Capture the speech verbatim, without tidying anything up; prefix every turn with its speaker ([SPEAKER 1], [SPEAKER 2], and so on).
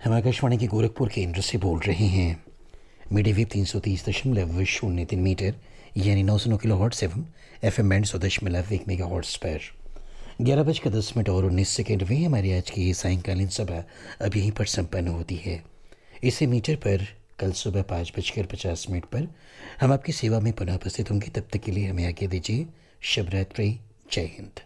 [SPEAKER 1] हम आकाशवाणी के गोरखपुर केंद्र से बोल रहे हैं। मीडिया वेव तीन सौ तीस दशमलव शून्य तीन मीटर यानी नौ सौ नौ किलो हॉट्स एवं एफ एम बैंड सौ दशमलव एक मेगा हॉट्स पर ग्यारह बजकर दस मिनट और उन्नीस सेकेंड में हमारी आज की सायंकालीन सभा अब यहीं पर संपन्न होती है। इसी मीटर पर कल सुबह पाँच बजकर पचास मिनट पर हम आपकी सेवा में पुनः उपस्थित होंगे। तब तक के लिए हमें आज्ञा दीजिए। शुभ रात्रि। जय हिंद।